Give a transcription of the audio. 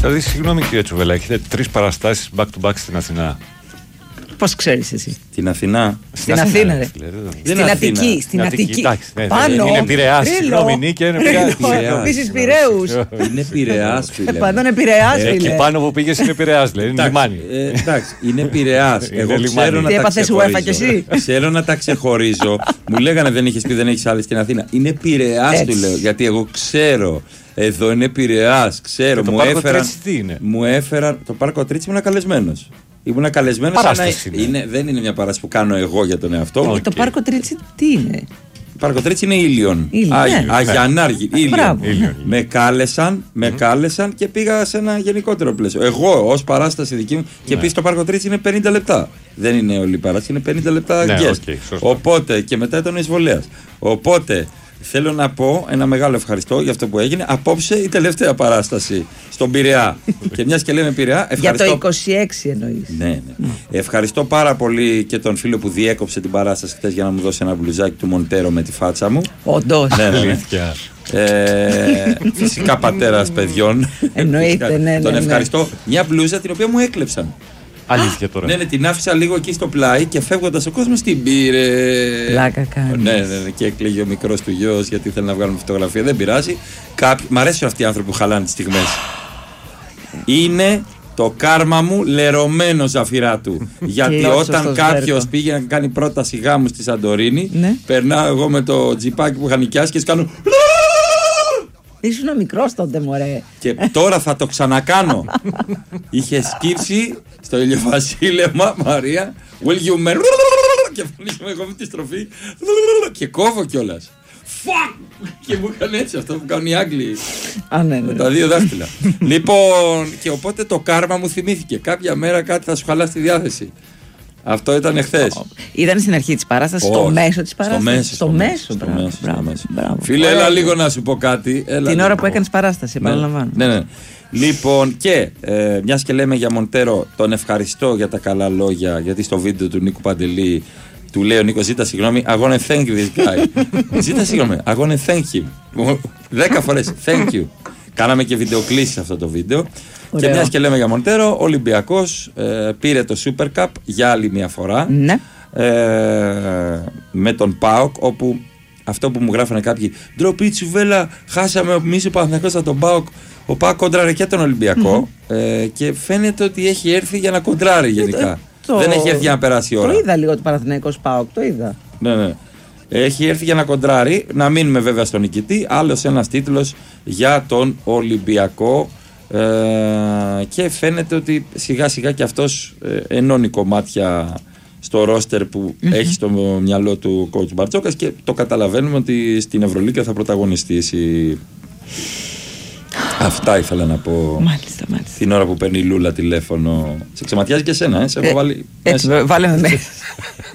Δηλαδή, συγγνώμη κύριε Τσουβέλα, έχετε 3 παραστάσεις back to back στην Αθηνά. Πώς ξέρεις εσύ? Στην Αθηνά. Στην Αθήνα, ρε. Στην Αττική. Στην Αττική. Πάνω. Είναι Πειραιάς. Συγγνώμη, Νίκη, είναι Πειραιάς. Επίσης Πειραίους. Είναι Πειραιάς, φίλε. Πάνω είναι Πειραιάς, φίλε. Και πάνω που πήγες είναι Πειραιάς, λέει. Είναι λιμάνι. Εντάξει, είναι Πειραιάς. Εγώ ξέρω να τι τα έπαθες UEFA κι εσύ? Ξέρω να τα ξεχωρίζω. Μου λέγανε δεν είχες πει, δεν έχεις άλλη στην Αθήνα. Είναι Πειραιάς, του λέω. Γιατί εγώ ξέρω. Εδώ είναι Πειραιάς, ξέρω. Το Πάρκο Τρίτσι τι είναι? Μου έφεραν. Το Πάρκο Τρίτσι ήμουν καλεσμένος. Ήμουν καλεσμένος. Δεν είναι μια παράσταση που κάνω εγώ για τον εαυτό μου. Το Πάρκο Τρίτσι τι είναι? Το Πάρκο Τρίτσι είναι Ήλιον. Αγιανάργη. Με κάλεσαν και πήγα σε ένα γενικότερο πλαίσιο. Εγώ ως παράσταση δική μου. Και επίσης το Πάρκο Τρίτσι είναι 50 λεπτά. Δεν είναι όλη η παράσταση, είναι 50 λεπτά guest. Οπότε και μετά ήταν ο εισβολέας. Οπότε. Θέλω να πω ένα μεγάλο ευχαριστώ για αυτό που έγινε. Απόψε η τελευταία παράσταση στον Πειραιά. Και μιας και λέμε Πειραιά, ευχαριστώ. Για το 26 εννοείς. Ναι. Ευχαριστώ πάρα πολύ και τον φίλο που διέκοψε την παράσταση χτες για να μου δώσει ένα μπλουζάκι του Μοντέρο με τη φάτσα μου. Όντως. Ναι. Φυσικά πατέρας παιδιών. Εννοείται, ναι. Τον ευχαριστώ. Μια μπλούζα την οποία μου έκλεψαν. Αλήθεια τώρα. Ναι, την άφησα λίγο εκεί στο πλάι και φεύγοντας ο κόσμος την πήρε. Πλάκα κάνει. Ναι, και έκλαιγε ο μικρός του γιος γιατί ήθελε να βγάλουμε φωτογραφία. Δεν πειράζει. Μ' αρέσουν αυτοί οι άνθρωποι που χαλάνε τις στιγμές. Είναι το κάρμα μου λερωμένο ζαφυρά του. Γιατί όταν κάποιος πήγε να κάνει πρόταση γάμου στη Σαντορίνη, περνάω εγώ με το τζιπάκι που είχα νοικιάσει και σκάνω. Ήσουν μικρός τότε, μωρέ. Και τώρα θα το ξανακάνω. Είχε σκύψει στο ηλιοβασίλεμα, Μαρία. Will you marry? Και φωνήσουμε εγώ με τη στροφή. Και κόβω κιόλας. Fuck! Και μου έκανε έτσι αυτό που κάνουν οι Άγγλοι. Με τα 2 δάχτυλα. Λοιπόν, και οπότε το κάρμα μου θυμήθηκε. Κάποια μέρα κάτι θα σου χαλάσει τη διάθεση. Αυτό ήταν εχθές. Ήταν στην αρχή της παράστασης, στο μέσο της παράστασης. Στο μέσο. Μπράβο. Φίλε, έλα λίγο να σου πω κάτι. Την ώρα που έκανες παράσταση, επαναλαμβάνω. Ναι. Λοιπόν, και μιας και λέμε για Μοντέρο, τον ευχαριστώ για τα καλά λόγια, γιατί στο βίντεο του Νίκου Παντελή του λέει ο Νίκος, ζήτα συγγνώμη, I wanna thank this guy. Ζήτα συγγνώμη, I wanna thank him. 10 φορές, thank you. Κάναμε και βιντεοκλήσεις σε αυτό το βίντεο. Ωραίο. Και μιας και λέμε για Μοντέρο, ο Ολυμπιακός πήρε το Super Cup για άλλη μια φορά. Ναι. Με τον ΠΑΟΚ, όπου αυτό που μου γράφανε κάποιοι, ντροπή Τσουβέλα, χάσαμε εμείς ο Παναθηναϊκός από τον ΠΑΟΚ. Ο ΠΑΟΚ κοντράρε και τον Ολυμπιακό και φαίνεται ότι έχει έρθει για να κοντράρει γενικά. Δεν έχει έρθει για να περάσει η ώρα. Το είδα λίγο το Παναθηναϊκός ΠΑΟΚ, το είδα. Ναι. Έχει έρθει για να κοντράρει, να μείνουμε βέβαια στον νικητή. Άλλος ένας τίτλος για τον Ολυμπιακό. Και φαίνεται ότι σιγά σιγά και αυτός ενώνει κομμάτια στο ρόστερ που έχει στο μυαλό του coach Μπαρτζόκας και το καταλαβαίνουμε ότι στην Ευρωλίγκα θα πρωταγωνιστήσει. Αυτά ήθελα να πω. Μάλιστα. Την ώρα που παίρνει η Λούλα τηλέφωνο. Σε ξεματιάζει και εσένα, σε έχω βάλει. Έτσι, βάλε με μέσα.